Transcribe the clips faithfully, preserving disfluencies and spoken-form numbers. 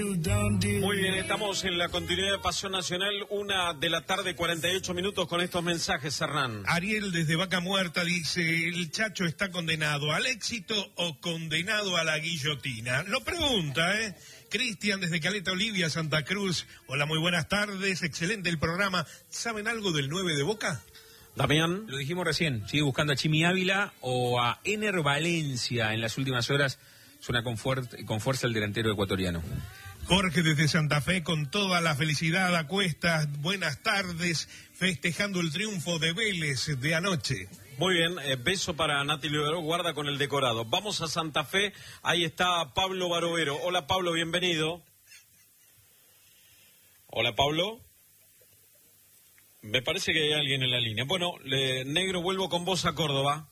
Muy bien, estamos en la continuidad de Pasión Nacional, una de la tarde, cuarenta y ocho minutos con estos mensajes, Hernán. Ariel desde Vaca Muerta dice, el Chacho está condenado al éxito o condenado a la guillotina. Lo pregunta, ¿eh? Cristian desde Caleta Olivia, Santa Cruz. Hola, muy buenas tardes, excelente el programa. ¿Saben algo del nueve de Boca? Damián. Lo dijimos recién, sigue buscando a Chimi Ávila o a Ener Valencia en las últimas horas. Suena con, fuer- con fuerza el delantero ecuatoriano. Jorge desde Santa Fe, con toda la felicidad a cuestas, buenas tardes, festejando el triunfo de Vélez de anoche. Muy bien, eh, beso para Nati Liberó, guarda con el decorado. Vamos a Santa Fe, ahí está Pablo Barovero. Hola Pablo, bienvenido. Hola Pablo. Me parece que hay alguien en la línea. Bueno, le, Negro, vuelvo con vos a Córdoba.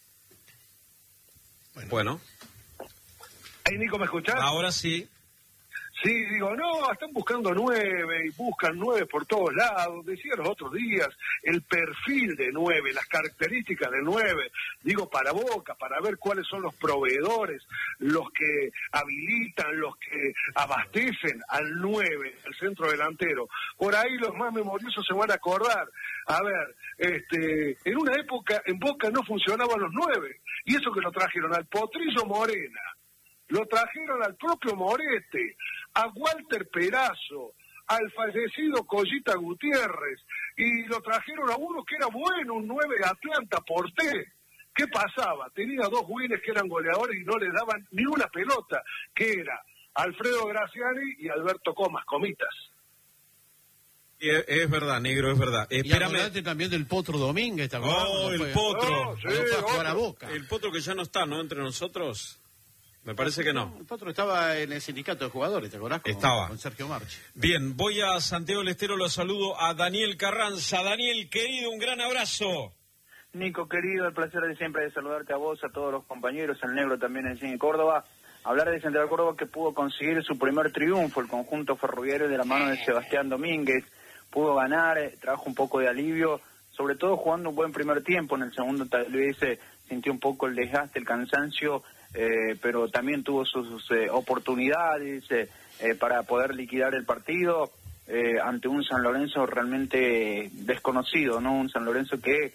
Bueno. bueno. Hey, Nico, ¿me escuchás? Ahora sí. Sí, digo, no, están buscando nueve y buscan nueve por todos lados. Decía los otros días, el perfil de nueve, las características de nueve, digo, para Boca, para ver cuáles son los proveedores, los que habilitan, los que abastecen al nueve, al centro delantero. Por ahí los más memoriosos se van a acordar. A ver, este, en una época en Boca no funcionaban los nueve, y eso que lo trajeron al Potrillo Morena, lo trajeron al propio Morete, a Walter Perazo, al fallecido Collita Gutiérrez, y lo trajeron a uno que era bueno, un nueve de Atlanta, Porté. ¿Qué pasaba? Tenía dos güines que eran goleadores y no le daban ni una pelota, que era Alfredo Graciani y Alberto Comas, Comitas. Es, es verdad, Negro, es verdad. Y Espérame. acordate también del Potro Domínguez, ¿te acordás? Oh, el Fue- Potro. Oh, sí, Cuando fue a jugar a otro. Boca. El Potro que ya no está, ¿no? Entre nosotros. Me parece que no. El Potro estaba en el sindicato de jugadores, ¿te acordás? Con, Estaba. Con Sergio Marchi. Bien, voy a Santiago del Estero, lo saludo a Daniel Carranza. Daniel, querido, un gran abrazo. Nico, querido, el placer de siempre de saludarte a vos, a todos los compañeros, al Negro también en Cine Córdoba. Hablar de Santiago de Córdoba, que pudo conseguir su primer triunfo, el conjunto ferroviario de la mano de Sebastián Domínguez. Pudo ganar, eh, trajo un poco de alivio, sobre todo jugando un buen primer tiempo. En el segundo tal vez eh, sintió un poco el desgaste, el cansancio, eh, pero también tuvo sus, sus eh, oportunidades eh, eh, para poder liquidar el partido eh, ante un San Lorenzo realmente desconocido, ¿no? Un San Lorenzo que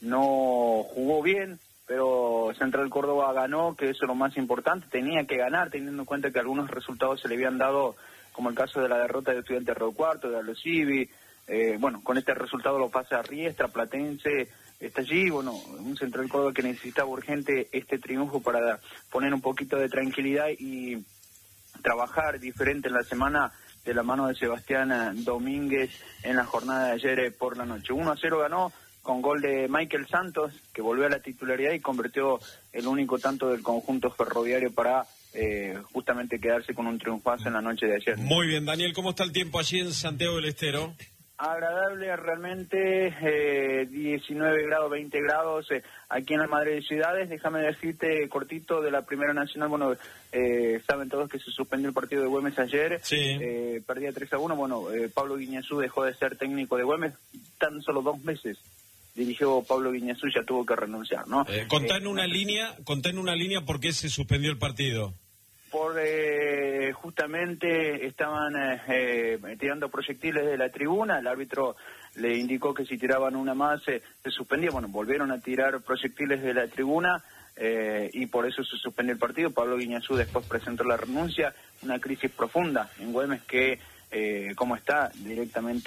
no jugó bien, pero Central Córdoba ganó, que eso es lo más importante. Tenía que ganar, teniendo en cuenta que algunos resultados se le habían dado, como el caso de la derrota de Estudiantes Río Cuarto, de Alocivi. Eh, bueno, con este resultado lo pasa a Riestra, Platense está allí. Bueno, un Central Córdoba que necesitaba urgente este triunfo para poner un poquito de tranquilidad y trabajar diferente en la semana de la mano de Sebastián Domínguez en la jornada de ayer eh, por la noche. uno a cero ganó con gol de Michael Santos, que volvió a la titularidad y convirtió el único tanto del conjunto ferroviario para eh, justamente quedarse con un triunfazo en la noche de ayer. Muy bien, Daniel, ¿cómo está el tiempo allí en Santiago del Estero? Agradable realmente, eh, diecinueve grados, veinte grados, eh, aquí en la Madre de Ciudades. Déjame decirte cortito de la Primera Nacional. Bueno, eh, saben todos que se suspendió el partido de Güemes ayer, Sí. eh, perdía tres a uno. Bueno, eh, Pablo Guiñazú dejó de ser técnico de Güemes, tan solo dos meses dirigió Pablo Guiñazú, ya tuvo que renunciar, ¿no? Eh, contá en Eh, una línea, contá en una línea por qué se suspendió el partido. por eh, justamente estaban eh, eh, tirando proyectiles de la tribuna, el árbitro le indicó que si tiraban una más eh, se suspendía. Bueno, volvieron a tirar proyectiles de la tribuna eh, y por eso se suspendió el partido. Pablo Guiñazú después presentó la renuncia, una crisis profunda en Güemes que, eh, como está directamente